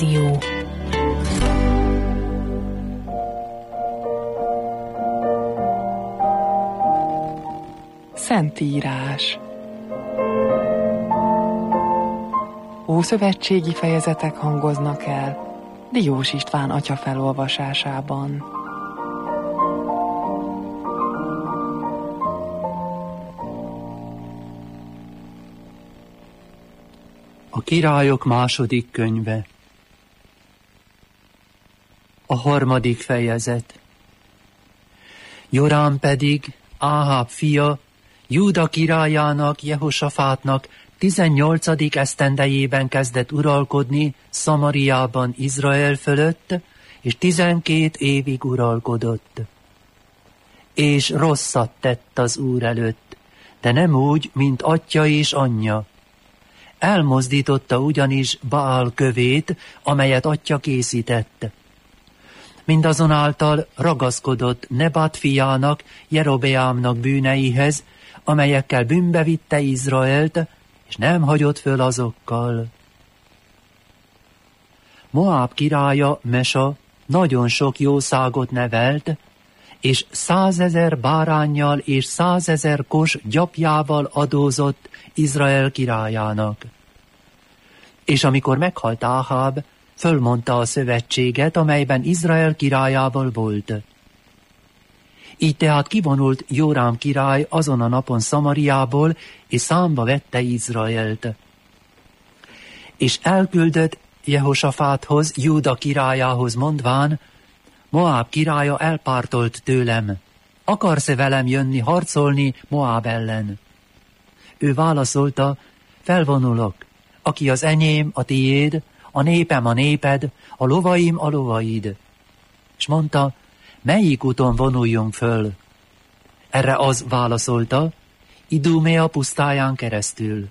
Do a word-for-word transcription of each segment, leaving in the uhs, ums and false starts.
Jó. Szentírás. Ószövetségi fejezetek hangoznak el Diós István atya felolvasásában. A Királyok második könyve. A harmadik fejezet. Jorám pedig, Áháb fia, Júda királyának, Jehosafátnak tizennyolcadik esztendejében kezdett uralkodni Szamariában Izrael fölött, és tizenkét évig uralkodott. És rosszat tett az Úr előtt, de nem úgy, mint atya és anyja. Elmozdította ugyanis Baál kövét, amelyet atya készített. Mindazonáltal ragaszkodott Nebat fiának, Jerobeámnak bűneihez, amelyekkel bűnbe vitte Izraelt, és nem hagyott föl azokkal. Moáb királya, Mesa, nagyon sok jószágot nevelt, és százezer báránnyal és százezer kos gyapjával adózott Izrael királyának. És amikor meghalt Áháb, fölmondta a szövetséget, amelyben Izrael királyával volt. Így tehát kivonult Jórám király azon a napon Szamariából, és számba vette Izraelt. És elküldött Jehosafáthoz, Júda királyához mondván, Moáb királya elpártolt tőlem. Akarsz-e velem jönni harcolni Moáb ellen? Ő válaszolta, felvonulok, aki az enyém, a tiéd, a népem a néped, a lovaim a lovaid. És mondta, melyik úton vonuljunk föl? Erre az válaszolta, Idumea pusztáján keresztül.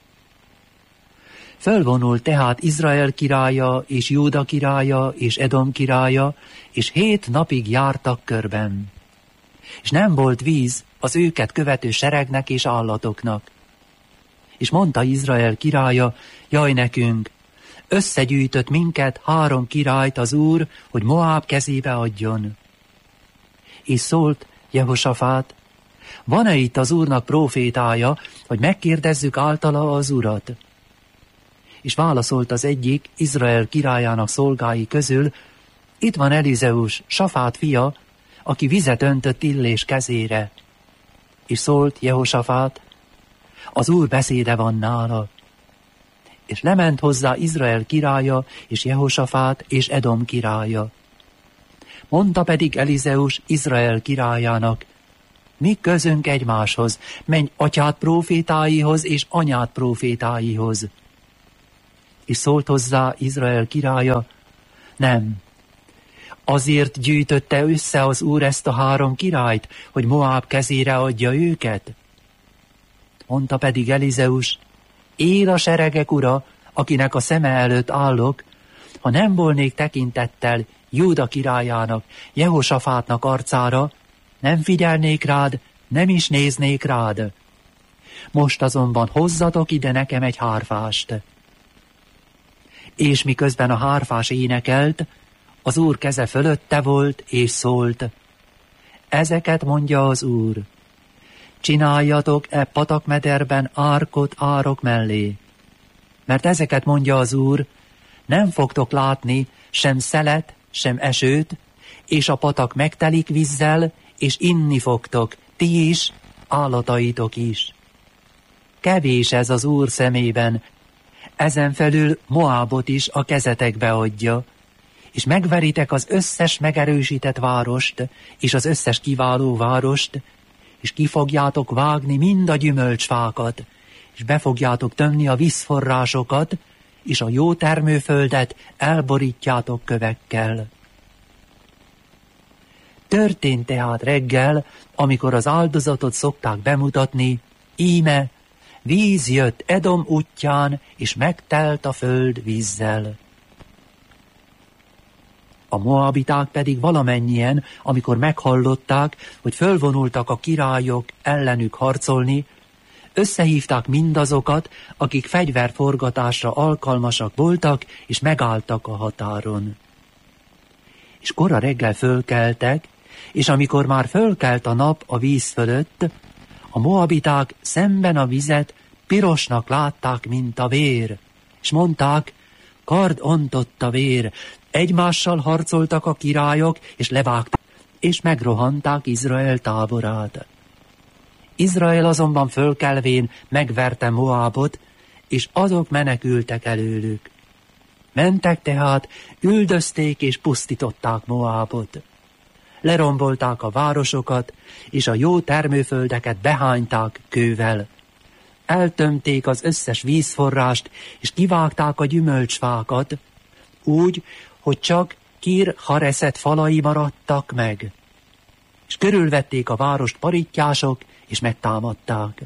Fölvonult tehát Izrael királya, és Júda királya, és Edom királya, és hét napig jártak körben. És nem volt víz az őket követő seregnek és állatoknak. És mondta Izrael királya, jaj nekünk, összegyűjtött minket három királyt az Úr, hogy Moáb kezébe adjon. És szólt Jehosafát, van-e itt az Úrnak prófétája, hogy megkérdezzük általa az Urat? És válaszolt az egyik Izrael királyának szolgái közül, itt van Elizeus, Safát fia, aki vizet öntött Illés kezére. És szólt Jehosafát, az Úr beszéde van nála. És lement hozzá Izrael királya, és Jehosafát, és Edom királya. Mondta pedig Elizeus Izrael királyának, mi közünk egymáshoz, menj atyád prófétáihoz, és anyád prófétáihoz. És szólt hozzá Izrael királya, nem. Azért gyűjtötte össze az Úr ezt a három királyt, hogy Moáb kezére adja őket? Mondta pedig Elizeus, él a seregek ura, akinek a szeme előtt állok, ha nem volnék tekintettel Júda királyának, Jehosafátnak arcára, nem figyelnék rád, nem is néznék rád. Most azonban hozzatok ide nekem egy hárfást. És miközben a hárfás énekelt, az Úr keze fölötte volt, és szólt. Ezeket mondja az Úr. Csináljatok e patakmederben árkot árok mellé. Mert ezeket mondja az Úr, nem fogtok látni sem szelet, sem esőt, és a patak megtelik vízzel, és inni fogtok, ti is, állataitok is. Kevés ez az Úr szemében, ezen felül Moábot is a kezetekbe adja, és megveritek az összes megerősített várost, és az összes kiváló várost, és ki fogjátok vágni mind a gyümölcsfákat, és be fogjátok tömni a vízforrásokat, és a jó termőföldet elborítjátok kövekkel. Történt tehát reggel, amikor az áldozatot szokták bemutatni, íme, víz jött Edom útján, és megtelt a föld vízzel. A moabiták pedig valamennyien, amikor meghallották, hogy fölvonultak a királyok ellenük harcolni, összehívták mindazokat, akik fegyverforgatásra alkalmasak voltak, és megálltak a határon. És kora reggel fölkeltek, és amikor már fölkelt a nap a víz fölött, a moabiták szemben a vizet pirosnak látták, mint a vér, és mondták, kard ontott a vér. Egymással harcoltak a királyok, és levágták, és megrohanták Izrael táborát. Izrael azonban fölkelvén megverte Moábot, és azok menekültek előlük. Mentek tehát, üldözték és pusztították Moábot. Lerombolták a városokat, és a jó termőföldeket behányták kővel. Eltömték az összes vízforrást, és kivágták a gyümölcsfákat, úgy, hogy csak Kir-Hareset falai maradtak meg. És körülvették a várost parittyások, és megtámadták.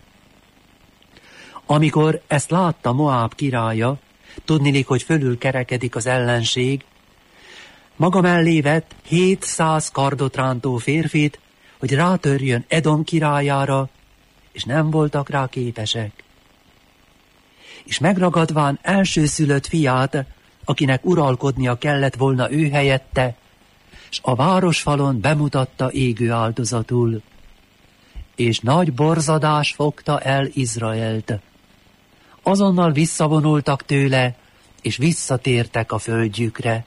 Amikor ezt látta Moáb királya, tudnilik, hogy fölül kerekedik az ellenség, maga mellé vett hétszáz kardot rántó férfit, hogy rátörjön Edom királyára, és nem voltak rá képesek. És megragadván elsőszülött fiát, akinek uralkodnia kellett volna ő helyette, s a városfalon bemutatta égő áldozatul. És nagy borzadás fogta el Izraelt. Azonnal visszavonultak tőle, és visszatértek a földjükre.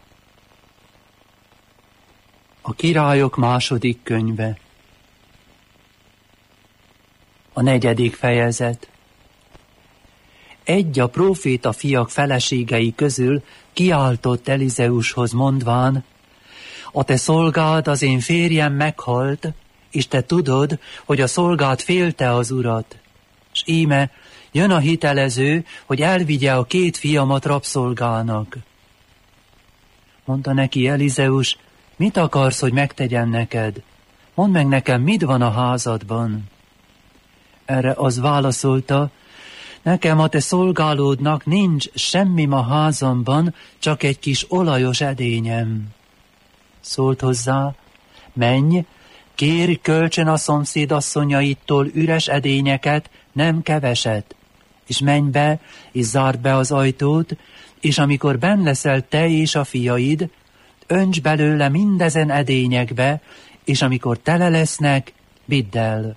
A Királyok második könyve. A negyedik fejezet. Egy a próféta fiak feleségei közül kiáltott Elizeushoz mondván, a te szolgád, az én férjem meghalt, és te tudod, hogy a szolgád félte az urat. S íme, jön a hitelező, hogy elvigye a két fiamat rabszolgának. Mondta neki Elizeus, mit akarsz, hogy megtegyen neked? Mondd meg nekem, mit van a házadban? Erre az válaszolta, nekem a te szolgálódnak nincs semmim a házamban, csak egy kis olajos edényem. Szólt hozzá, menj, kérj kölcsön a szomszéd asszonyaitól üres edényeket, nem keveset, és menj be, és zárd be az ajtót, és amikor benn leszel te és a fiaid, önts belőle mindezen edényekbe, és amikor tele lesznek, vidd el.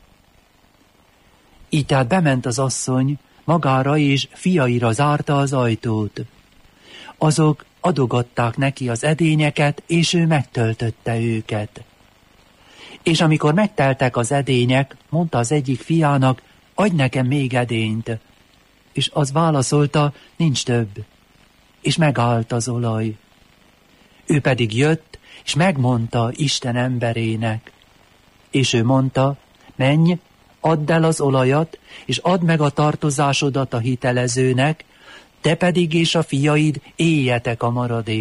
Így tehát bement az asszony, magára és fiaira zárta az ajtót. Azok adogatták neki az edényeket, és ő megtöltötte őket. És amikor megteltek az edények, mondta az egyik fiának, adj nekem még edényt. És az válaszolta, nincs több. És megállt az olaj. Ő pedig jött, és megmondta Isten emberének. És ő mondta, menj, add el az olajat, és add meg a tartozásodat a hitelezőnek, te pedig és a fiaid éljetek a maradék.